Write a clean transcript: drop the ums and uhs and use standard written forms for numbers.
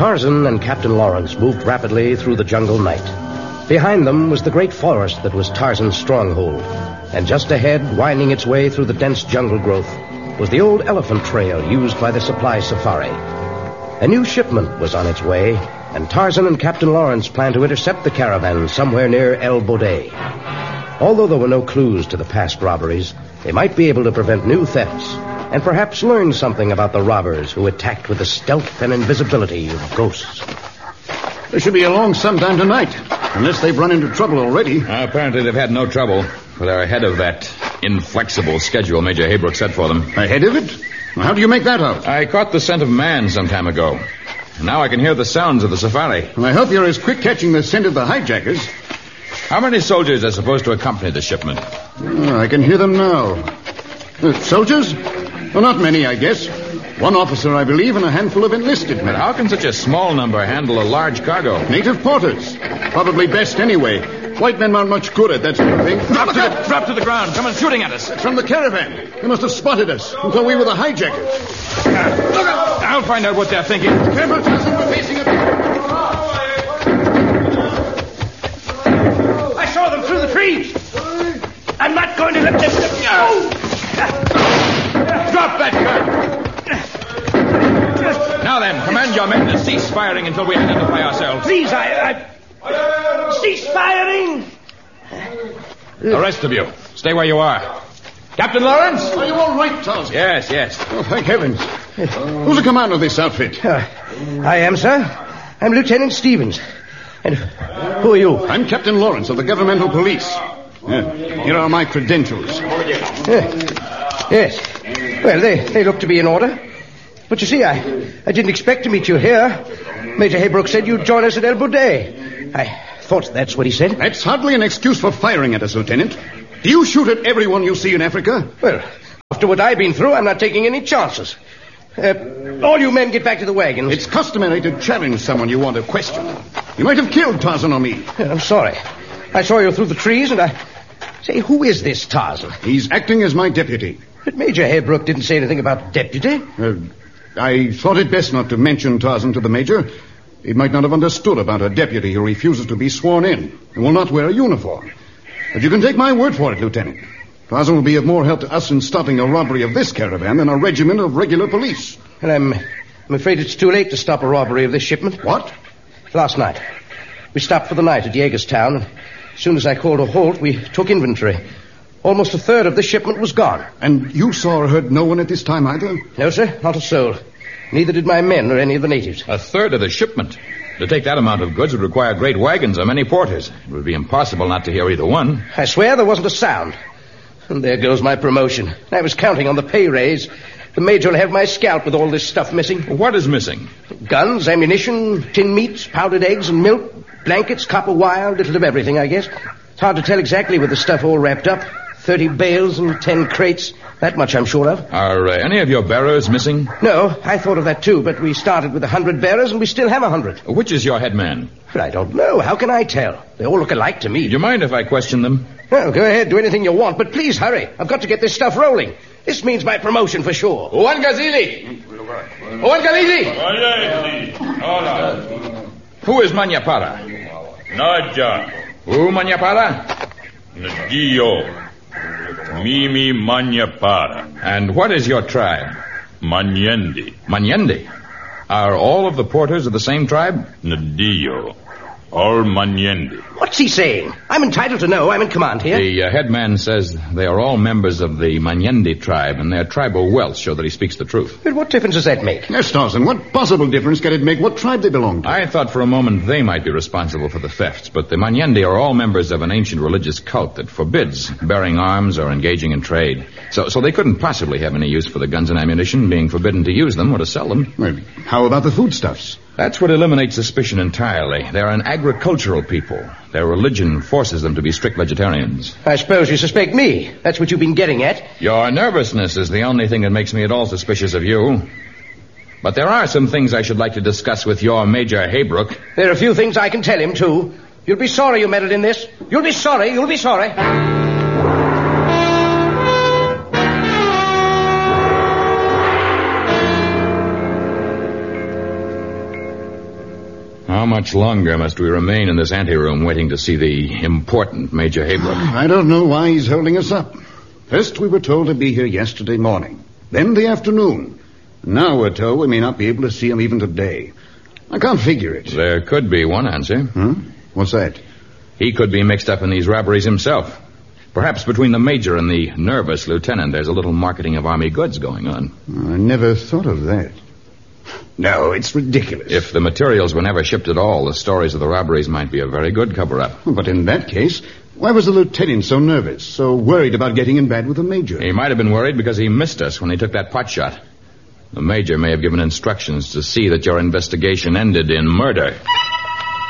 Tarzan and Captain Lawrence moved rapidly through the jungle night. Behind them was the great forest that was Tarzan's stronghold. And just ahead, winding its way through the dense jungle growth, was the old elephant trail used by the supply safari. A new shipment was on its way, and Tarzan and Captain Lawrence planned to intercept the caravan somewhere near El Bodeh. Although there were no clues to the past robberies, they might be able to prevent new thefts and perhaps learn something about the robbers who attacked with the stealth and invisibility of ghosts. There should be along sometime tonight, unless they've run into trouble already. Apparently they've had no trouble, for they're ahead of that inflexible schedule Major Haybrook set for them. Ahead of it? Well, how do you make that out? I caught the scent of man some time ago. Now I can hear the sounds of the safari. Well, I hope you're as quick catching the scent of the hijackers. How many soldiers are supposed to accompany the shipment? Oh, I can hear them now. Soldiers? Well, not many, I guess. One officer, I believe, and a handful of enlisted men. But how can such a small number handle a large cargo? Native porters. Probably best anyway. White men aren't much good at that sort of thing. Drop to the ground. Come on, shooting at us. From the caravan. They must have spotted us and thought we were the hijackers. Look out! I'll find out what they're thinking. Careful, Tarzan, we're facing a... I saw them through the trees. I'm not going to let them... Drop that gun! Now then, command your men to cease firing until we identify ourselves. Please, cease firing! The rest of you, stay where you are. Captain Lawrence? Are you all right, Tarzan? Yes. Oh, thank heavens. Who's the commander of this outfit? I am, sir. I'm Lieutenant Stevens. And who are you? I'm Captain Lawrence of the governmental police. Here are my credentials. Yes. Well, they look to be in order. But you see, I didn't expect to meet you here. Major Haybrook said you'd join us at El Bodeh. I thought that's what he said. That's hardly an excuse for firing at us, Lieutenant. Do you shoot at everyone you see in Africa? Well, after what I've been through, I'm not taking any chances. All you men get back to the wagons. It's customary to challenge someone you want to question. You might have killed Tarzan or me. I'm sorry. I saw you through the trees, and I... Say, who is this Tarzan? He's acting as my deputy. But Major Haybrook didn't say anything about deputy. I thought it best not to mention Tarzan to the Major. He might not have understood about a deputy who refuses to be sworn in and will not wear a uniform. But you can take my word for it, Lieutenant. Tarzan will be of more help to us in stopping a robbery of this caravan than a regiment of regular police. And I'm afraid it's too late to stop a robbery of this shipment. What? Last night. We stopped for the night at Jagerstown, and as soon as I called a halt, we took inventory. Almost a third of the shipment was gone. And you saw or heard no one at this time either? No, sir, not a soul. Neither did my men or any of the natives. A third of the shipment? To take that amount of goods would require great wagons or many porters. It would be impossible not to hear either one. I swear there wasn't a sound. And there goes my promotion. I was counting on the pay raise. The Major will have my scalp with all this stuff missing. What is missing? Guns, ammunition, tin meats, powdered eggs and milk, blankets, copper wire, a little of everything, I guess. It's hard to tell exactly with the stuff all wrapped up. 30 bales and 10 crates. That much I'm sure of. Are any of your bearers missing? No, I thought of that too, but we started with 100 bearers and we still have 100. Which is your head man? But I don't know. How can I tell? They all look alike to me. Do you mind if I question them? Well, go ahead. Do anything you want, but please hurry. I've got to get this stuff rolling. This means my promotion for sure. Owen Gazili! Owen Gazili! Who is Manyapara? Naja. Who Manyapara? Ndio. Mimi Manyapara. And what is your tribe? Manyende. Manyende? Are all of the porters of the same tribe? Ndio. All Manyende. What's he saying? I'm entitled to know. I'm in command here. The headman says they are all members of the Manyende tribe, and their tribal wealth show that he speaks the truth. But what difference does that make? Yes, Tarzan, what possible difference can it make what tribe they belong to? I thought for a moment they might be responsible for the thefts, but the Manyende are all members of an ancient religious cult that forbids bearing arms or engaging in trade. So they couldn't possibly have any use for the guns and ammunition, being forbidden to use them or to sell them. Well, how about the foodstuffs? That's what eliminates suspicion entirely. They're an agricultural people. Their religion forces them to be strict vegetarians. I suppose you suspect me. That's what you've been getting at. Your nervousness is the only thing that makes me at all suspicious of you. But there are some things I should like to discuss with your Major Haybrook. There are a few things I can tell him, too. You'll be sorry you meddled in this. You'll be sorry. You'll be sorry. much longer must we remain in this anteroom waiting to see the important Major Haybrook? I don't know why he's holding us up. First, we were told to be here yesterday morning. Then the afternoon. Now we're told we may not be able to see him even today. I can't figure it. There could be one answer. What's that? He could be mixed up in these robberies himself. Perhaps between the Major and the nervous lieutenant, there's a little marketing of army goods going on. I never thought of that. No, it's ridiculous. If the materials were never shipped at all, the stories of the robberies might be a very good cover-up. But in that case, why was the lieutenant so nervous, so worried about getting in bad with the Major? He might have been worried because he missed us when he took that pot shot. The Major may have given instructions to see that your investigation ended in murder.